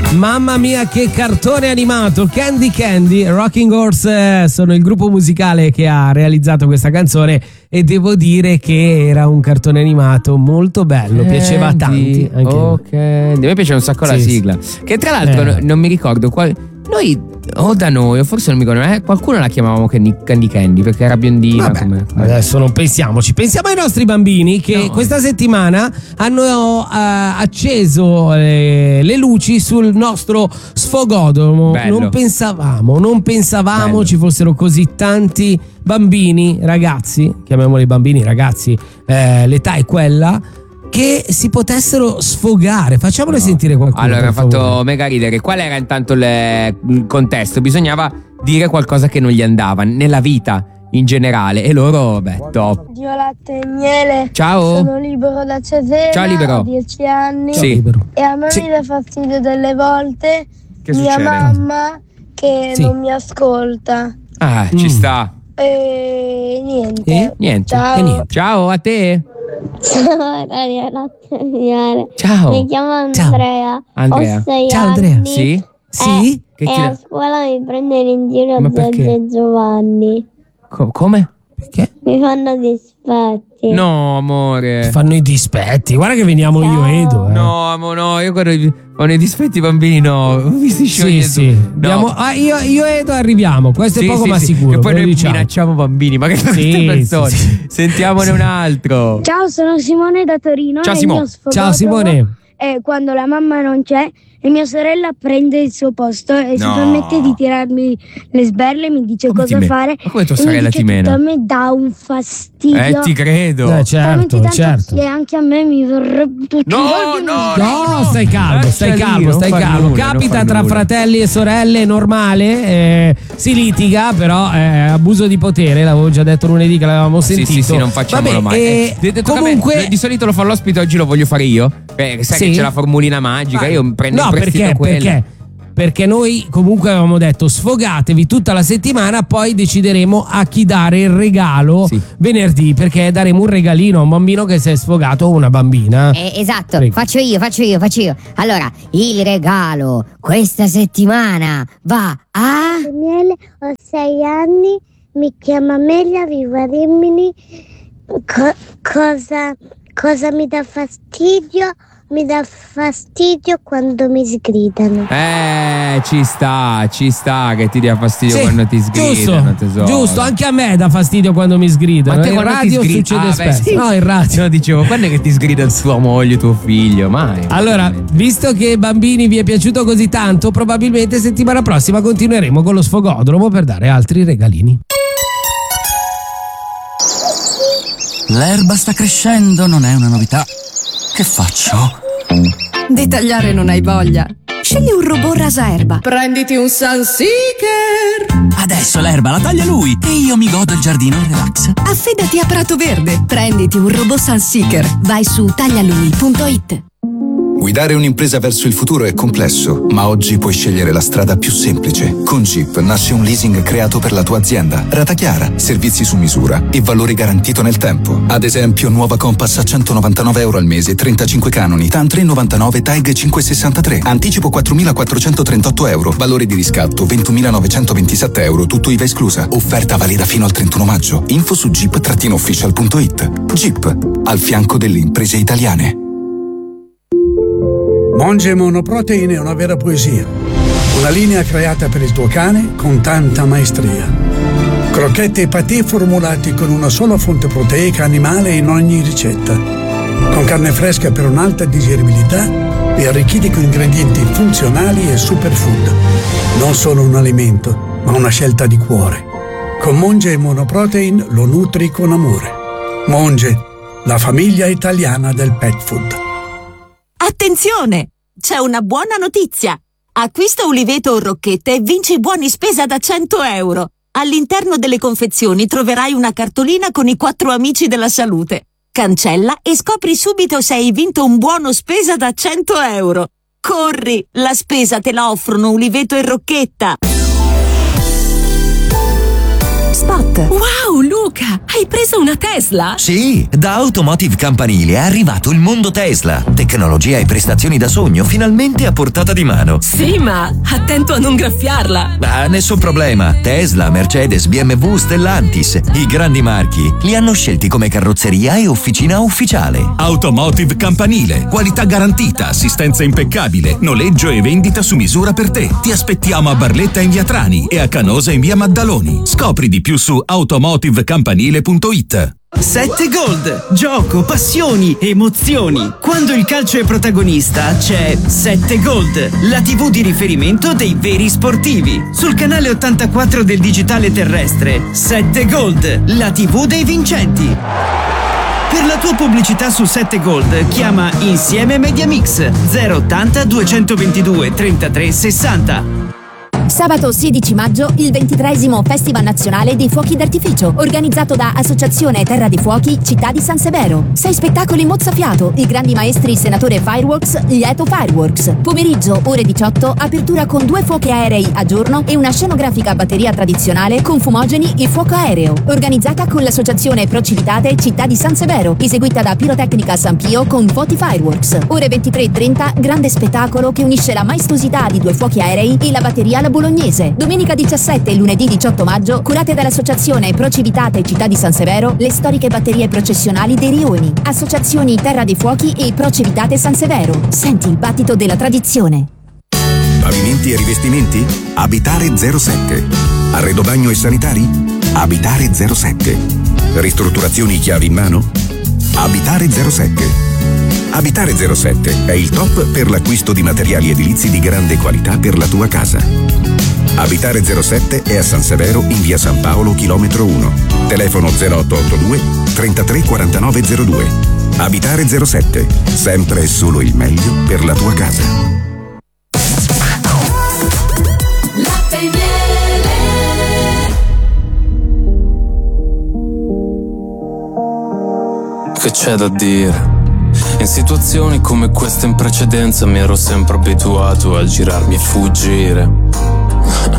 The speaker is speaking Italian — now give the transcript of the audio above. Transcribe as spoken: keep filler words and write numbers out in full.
Mamma mia che cartone animato, Candy Candy. Rocking Horse sono il gruppo musicale che ha realizzato questa canzone e devo dire che era un cartone animato molto bello, piaceva a tanti anche ok, a me piace un sacco sì, la sigla, sì. Che tra l'altro eh. no, non mi ricordo qual... noi o da noi o forse non mi ricordo, eh, qualcuno la chiamavamo Candy Candy, Candy perché era biondina. Vabbè, come... adesso non pensiamoci, pensiamo ai nostri bambini che no. questa settimana hanno uh, acceso eh, le luci sul nostro sfogodromo. Bello. Non pensavamo, non pensavamo Bello. ci fossero così tanti bambini, ragazzi, chiamiamoli bambini, ragazzi, eh, l'età è quella, che si potessero sfogare. Facciamole No. sentire qualcuno. Allora, ha fatto favore. mega ridere. Qual era intanto le- il contesto? Bisognava dire qualcosa che non gli andava nella vita in generale e loro, beh, top. Io latte e miele. Ciao. Sono libero da Cesena. Ciao, Libero. Ho dieci anni. Sì. Libero. E a me Sì. mi dà fastidio delle volte Che mia succede? mamma che Sì. non mi ascolta. Ah, ci Mm. sta. E niente. E? Niente. Ciao. E niente. Ciao a te. Ciao, Radio Latte e Miele. Ciao. Mi chiamo Ciao. Andrea. Andrea. Ho sei Ciao, Andrea. anni. Sì? Sì? Che E ti- a scuola mi prendono in giro Ma Giorgio perché? e Giovanni. Co- come? Perché? Mi fanno dispetti. No, amore. Fanno i dispetti. Guarda che veniamo io e Edo. eh. No, amo, no, io quando fanno i dispetti i bambini no. Mi si Sì, scioglie sì. tutto. Abbiamo- No. ah, io, io e Edo arriviamo. Questo Sì, è poco sì, ma sì. sicuro. E poi ve lo noi diciamo. minacciamo bambini. Ma che sono Sì, queste persone? sì, sì. Sentiamone Sì. un altro. Ciao, sono Simone da Torino. Ciao, e il Simo. mio sfogotromo Ciao Simone. è quando la mamma non c'è e mia sorella prende il suo posto e si No. permette di tirarmi le sberle, mi dice Come cosa ti me- fare. Ma come tua e mi sorella dice ti mena? tutto. A me dà un fastidio. Eh, ti credo. Eh, Talmente certo, tanto certo. che anche a me mi vorrebbe No, no, No, stai calmo, Lascia stai lì, calmo, non stai far calmo. nulla, non Capita far tra nulla. fratelli e sorelle, è normale, eh, si litiga, però eh, abuso di potere, l'avevo già detto lunedì che l'avevamo Sì, sentito. sì, sì, non facciamolo Vabbè, mai. eh, Eh, detto che a me- comunque di solito lo fa l'ospite, oggi lo voglio fare io. Eh, sai Sì? che c'è la formulina magica, io prendo no, in prestito perché, quella. perché? Perché noi comunque avevamo detto sfogatevi tutta la settimana, poi decideremo a chi dare il regalo Sì. venerdì, perché daremo un regalino a un bambino che si è sfogato o una bambina. Eh, esatto, Prego. faccio io, faccio io, faccio io. Allora, il regalo questa settimana va a... Miele, ho sei anni, mi chiamo Amelia, vivo a Rimini. Co- cosa, cosa mi dà fastidio? Mi dà fastidio quando mi sgridano. Eh, ci sta, ci sta che ti dia fastidio Sì, quando ti sgridano, giusto, tesoro. giusto, anche a me dà fastidio quando mi sgridano. Ma te in quando ti radio sgridi- succede Ah, beh, spesso. sì. No, in radio. No, dicevo, quando è che ti sgrida tua moglie, tuo figlio? Mai. Allora, visto che bambini vi è piaciuto così tanto, probabilmente settimana prossima continueremo con lo sfogodromo per dare altri regalini. L'erba sta crescendo, non è una novità. Che faccio? Di tagliare non hai voglia? Scegli un robot rasa erba. Prenditi un Sunseeker. Adesso l'erba la taglia lui e io mi godo il giardino in relax. Affidati a Prato Verde. Prenditi un robot Sunseeker. Vai su taglialui punto it. Guidare un'impresa verso il futuro è complesso, ma oggi puoi scegliere la strada più semplice. Con Jeep nasce un leasing creato per la tua azienda. Rata chiara, servizi su misura e valore garantito nel tempo. Ad esempio, nuova Compass a centonovantanove euro al mese, trentacinque canoni, TAN tre virgola novantanove, TAG cinquecentosessantatré. Anticipo quattromilaquattrocentotrentotto euro. Valore di riscatto ventumilanovancentoventisette euro, tutto I V A esclusa. Offerta valida fino al trentuno maggio. Info su jeep official punto it. Jeep, al fianco delle imprese italiane. Monge Monoprotein è una vera poesia. Una linea creata per il tuo cane con tanta maestria. Crocchette e patè formulati con una sola fonte proteica animale in ogni ricetta. Con carne fresca per un'alta digeribilità e arricchiti con ingredienti funzionali e superfood. Non solo un alimento, ma una scelta di cuore. Con Monge Monoprotein lo nutri con amore. Monge, la famiglia italiana del pet food. Attenzione! C'è una buona notizia! Acquista Uliveto o Rocchette e vinci buoni spesa da cento euro. All'interno delle confezioni troverai una cartolina con i quattro amici della salute. Cancella e scopri subito se hai vinto un buono spesa da cento euro. Corri! La spesa te la offrono Uliveto e Rocchetta! Spot. spot. Wow, Luca, hai preso una Tesla? Sì, da Automotive Campanile è arrivato il mondo Tesla. Tecnologia e prestazioni da sogno finalmente a portata di mano. Sì, ma attento a non graffiarla. Ah, nessun problema. Tesla, Mercedes, B M W, Stellantis, i grandi marchi, li hanno scelti come carrozzeria e officina ufficiale. Automotive Campanile, qualità garantita, assistenza impeccabile, noleggio e vendita su misura per te. Ti aspettiamo a Barletta in via Trani e a Canosa in via Maddaloni. Scopri di più su automotive campanile punto it. sette Gold, gioco, passioni, emozioni. Quando il calcio è protagonista c'è sette Gold, la tivù di riferimento dei veri sportivi. Sul canale ottantaquattro del digitale terrestre, sette Gold, la tivù dei vincenti. Per la tua pubblicità su sette Gold chiama Insieme Mediamix zero ottanta duecentoventidue trentatré sessanta. Sabato sedici maggio, il ventitreesimo Festival Nazionale dei Fuochi d'Artificio, organizzato da Associazione Terra dei Fuochi, Città di San Severo. Sei spettacoli mozzafiato, i grandi maestri Senatore Fireworks, Lieto Fireworks. Pomeriggio, ore diciotto, apertura con due fuochi aerei a giorno e una scenografica batteria tradizionale con fumogeni e fuoco aereo. Organizzata con l'Associazione Pro Civitate Città di San Severo, eseguita da Pirotecnica San Pio con Voti Fireworks. Ore ventitré e trenta, grande spettacolo che unisce la maestosità di due fuochi aerei e la batteria alla bolognese. Domenica diciassette e lunedì diciotto maggio, curate dall'Associazione Pro Civitate Città di San Severo, le storiche batterie processionali dei Rioni. Associazioni Terra dei Fuochi e Pro Civitate San Severo. Senti il battito della tradizione. Pavimenti e rivestimenti? Abitare zero sette. Arredo bagno e sanitari? Abitare zero sette. Ristrutturazioni chiavi in mano? Abitare zero sette. Abitare zero sette è il top per l'acquisto di materiali edilizi di grande qualità per la tua casa. Abitare zero sette è a San Severo in via San Paolo, chilometro uno. Telefono zero otto otto due trentatré quarantanove zero due. Abitare zero sette, sempre e solo il meglio per la tua casa. Che c'è da dire? In situazioni come questa in precedenza mi ero sempre abituato a girarmi e fuggire.